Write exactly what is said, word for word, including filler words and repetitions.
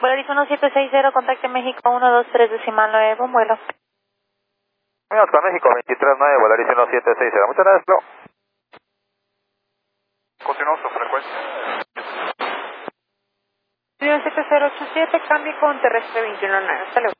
Volaris uno siete seis cero, contacte México uno dos tres decimal nueve, buen vuelo. Oscar México veintitrés nueve, Volaris uno siete seis cero. Muchas gracias, bro. Continuamos con frecuencia. uno siete cero ocho siete, cambio con terrestre veintiuno nueve. Hasta luego.